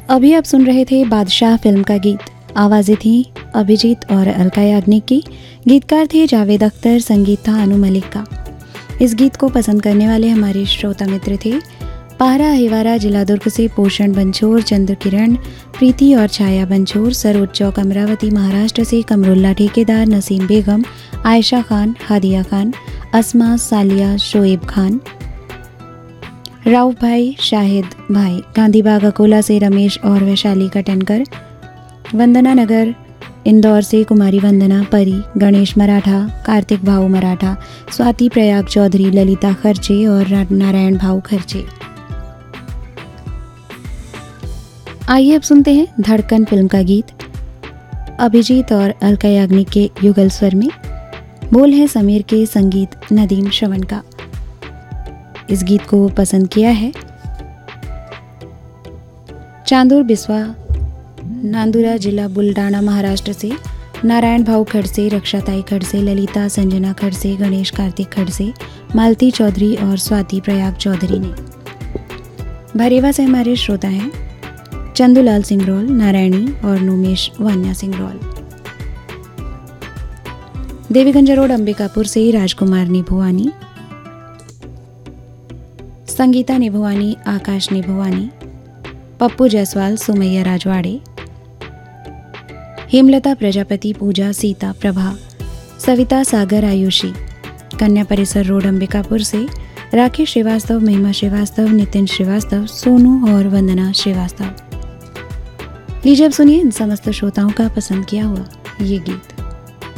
अभी आप सुन रहे थे बादशाह फिल्म का गीत। आवाज़ें थी अभिजीत और अलका याग्निक की, गीतकार थे जावेद अख्तर, संगीत था अनु मलिक का। इस गीत को पसंद करने वाले हमारे श्रोता मित्र थे पारा अहिवारा जिला दुर्ग से पोषण बंछोर, चंद्र किरण, प्रीति और छाया बंछोर, सरोज चौक अमरावती महाराष्ट्र से कमरुल्ला ठेकेदार, नसीम बेगम, आयशा खान, हादिया खान, अस्मा, सालिया, शोएब खान, राउफ भाई, शाहिद भाई, गांधीबाग अकोला से रमेश और वैशाली कटनकर, वंदना नगर इंदौर से कुमारी वंदना, परी, गणेश मराठा, कार्तिक भाऊ मराठा, स्वाति प्रयाग चौधरी, ललिता खर्चे और नारायण भाऊ खर्चे। आइए अब सुनते हैं धड़कन फिल्म का गीत। अभिजीत और अलका याग्निक के युगल स्वर में, बोल है समीर के, संगीत नदीम श्रवण का। इस गीत को पसंद किया है चांदूर बिस्वा, नांदुरा जिला बुलढाणा महाराष्ट्र से नारायण भाऊ खड़से, रक्षाताई खड़से, ललिता संजना खड़से, गणेश कार्तिक खड़से, मालती चौधरी और स्वाति प्रयाग चौधरी ने। भरेवा से हमारे श्रोता हैं चंदूलाल सिंगरौल, नारायणी और नोमेश वान्या सिंगरौल। देवीगंज रोड अंबिकापुर से राजकुमार निभुवानी, संगीता निभुवानी, आकाश निभुवानी, पप्पू जायसवाल, सुमैया राजवाड़े, हेमलता प्रजापति, पूजा, सीता, प्रभा, सविता, सागर, आयुषी। कन्या परिसर रोड अंबिकापुर से राकेश श्रीवास्तव, महिमा श्रीवास्तव, नितिन श्रीवास्तव, सोनू और वंदना श्रीवास्तव। लीजिए अब सुनिए इन समस्त श्रोताओं का पसंद किया हुआ ये गीत।